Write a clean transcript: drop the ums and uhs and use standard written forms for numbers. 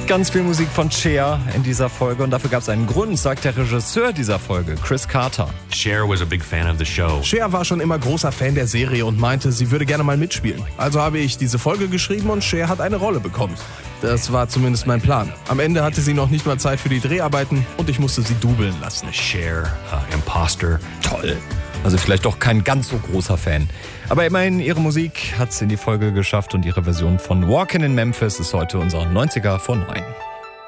Ganz viel Musik von Cher in dieser Folge und dafür gab es einen Grund, sagt der Regisseur dieser Folge, Chris Carter. Cher was a big fan of the show. Cher war schon immer großer Fan der Serie und meinte, sie würde gerne mal mitspielen. Also habe ich diese Folge geschrieben und Cher hat eine Rolle bekommen. Das war zumindest mein Plan. Am Ende hatte sie noch nicht mal Zeit für die Dreharbeiten und ich musste sie dubeln lassen. Cher, Imposter. Toll. Also vielleicht doch kein ganz so großer Fan. Aber immerhin, ihre Musik hat es in die Folge geschafft und ihre Version von Walkin' in Memphis ist heute unser 90er vor 9.